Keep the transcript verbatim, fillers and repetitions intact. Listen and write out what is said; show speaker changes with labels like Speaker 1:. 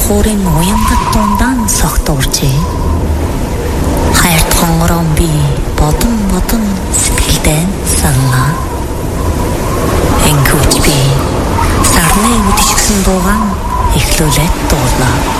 Speaker 1: хуурын уянгат дундаа согтуурчээ. Хайрт хонгорон би бодон бодон сэтгэлдээ санаа. Энгүүч би сарны үдшгсэн дуугаан эхлүүлээд дуулаа.